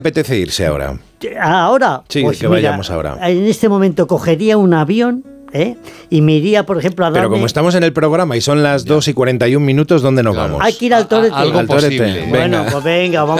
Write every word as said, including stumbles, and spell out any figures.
apetece irse ahora? ¿Ahora? Sí, pues que mira, vayamos ahora. En este momento cogería un avión, ¿eh? Y me iría, por ejemplo, a darme... Pero como estamos en el programa y son las dos y cuarenta y un minutos, ¿dónde nos Claro. vamos? Hay que ir al Torete. A- a- algo Al Torete. posible. Bueno, Venga. pues venga, vamos.